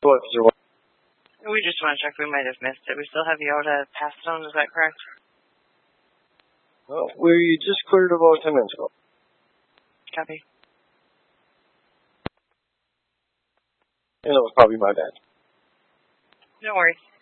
What is your... We just want to check. We might have missed it. We still have Yoda passed on. Is that correct? Well, we just cleared it about 10 minutes ago. Copy. And it was probably my bad. No worries.